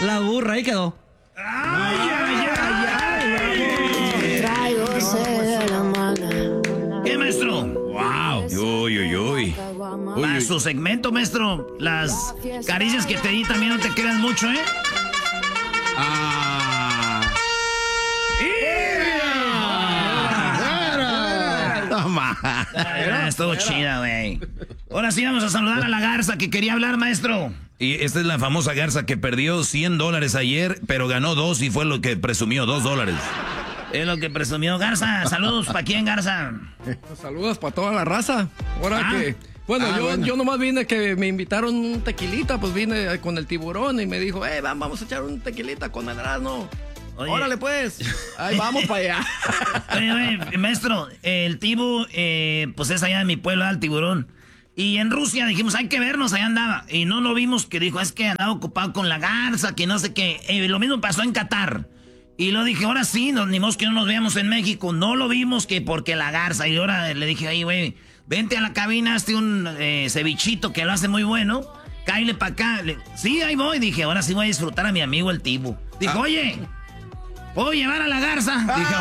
La burra, ahí quedó. ¡Ay, ay, ay, ay! ¿Qué, maestro? ¡Wow! Uy, uy, uy. A su segmento, maestro. Las caricias que te di también no te creas mucho, ¿eh? Estuvo chida, güey. Ahora sí vamos a saludar a la garza que quería hablar, maestro. Y esta es la famosa garza que perdió $100 ayer, pero ganó 2 y fue lo que presumió, $2. Es lo que presumió Garza. Saludos, ¿para quién, Garza? Saludos para toda la raza. Ahora que... Bueno, yo nomás vine que me invitaron un tequilita, pues vine con el tiburón y me dijo, vamos a echar un tequilita con el Erasmo. Órale, pues. Ahí vamos para allá. Oye, maestro, el tibu, pues es allá de mi pueblo, el tiburón. Y en Rusia dijimos, hay que vernos, allá andaba. Y no lo vimos, que dijo, es que andaba ocupado con la garza, que no sé qué. Lo mismo pasó en Qatar. Y lo dije, ahora sí, ni modo que no nos veamos en México. No lo vimos que porque la garza. Y ahora le dije, ahí, güey, vente a la cabina, hazte un cevichito que lo hace muy bueno. Cáile para acá. Sí, ahí voy. Dije, ahora sí voy a disfrutar a mi amigo el tibu. Dijo, oye, ¿puedo llevar a la garza? Dije,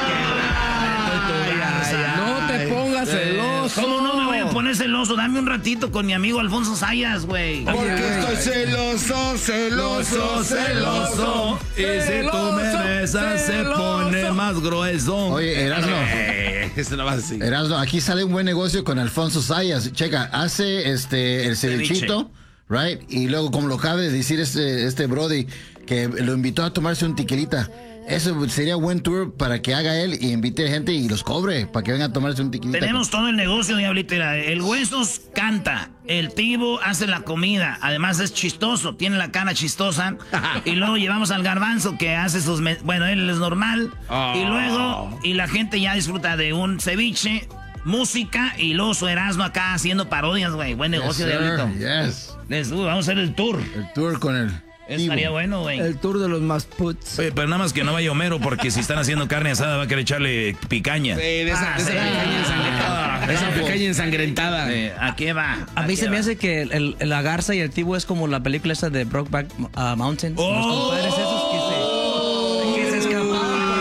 no te pongas celoso. ¿Cómo no me voy a poner celoso? Dame un ratito con mi amigo Alfonso Sayas, güey. Porque estoy celoso, celoso, celoso. Y si tú me besas se pone más grueso. Oye, Erasmo. Eso no va así. Erasmo, aquí sale un buen negocio con Alfonso Sayas. Checa, hace el cevichito, right? Y luego, como lo acaba de decir este Brody, que lo invitó a tomarse un tequilita. Eso sería buen tour para que haga él y invite gente y los cobre para que vengan a tomarse un tequilita. Tenemos todo el negocio, diablito. El Huesos canta, el Tibo hace la comida, además es chistoso, tiene la cara chistosa. Y luego llevamos al Garbanzo que hace sus... Bueno, él es normal. Y luego, y la gente ya disfruta de un ceviche, música y luego su Erasmo acá haciendo parodias, güey. Buen negocio, diablito. Yes. Vamos a hacer el tour. El tour con él. Estaría bueno, güey. El tour de los más puts. Oye, pero nada más que no vaya Homero, porque si están haciendo carne asada va a querer echarle picaña. De esa picaña ensangrentada. Esa picaña ensangrentada. ¿A qué va? A mí se me hace que la garza y el tibu es como la película esa de Brokeback Mountain. Los compadres esos que se escapaban por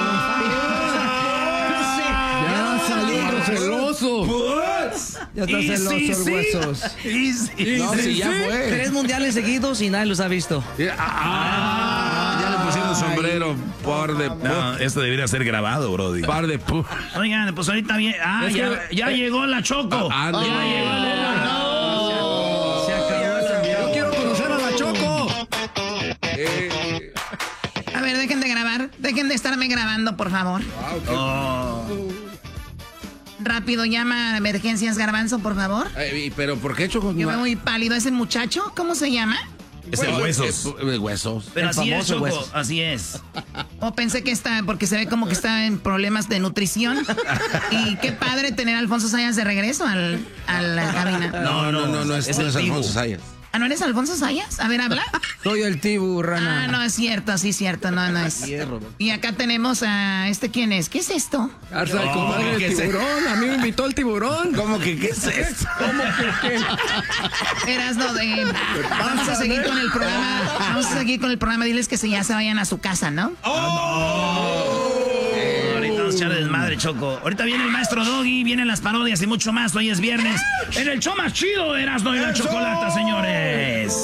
ahí. Ya salió celoso. Ya está celoso el Huesos. Ya fue. 3 mundiales seguidos y nadie los ha visto. Ya le pusieron sombrero, par de... No, esto debería ser grabado, brody. Par de... Oigan, pues ahorita bien. Ya llegó la Choco. Ya llegó Se acabó. Yo quiero conocer a la Choco. A ver, dejen de grabar. Dejen de estarme grabando, por favor. Rápido, llama a emergencias, Garbanzo, por favor. Pero ¿por qué Choco? Yo veo muy pálido. ¿Ese muchacho? ¿Cómo se llama? Es el Huesos. Huesos. Pero así es, Choco. Huesos. Así es. O pensé que está, porque se ve como que está en problemas de nutrición. Y qué padre tener a Alfonso Sayas de regreso a la cabina. No es Alfonso Sayas. ¿Ah, no eres Alfonso Sayas? A ver, habla. Soy el tibu, rana. Ah, no, es cierto, sí, cierto, no es. Y acá tenemos a ¿quién es? ¿Qué es esto? Garza, el compadre del tiburón. A mí me invitó el tiburón. ¿Cómo que qué es esto? ¿Cómo que qué? Erasno, vamos a seguir con el programa. Vamos a seguir con el programa. Diles que ya se vayan a su casa, ¿no? Ahorita vamos a echar desmadre, Choco. Ahorita viene el maestro Doggy, vienen las parodias y mucho más. Hoy es viernes. En el show más chido de Erasmo y la Chocolata, señores.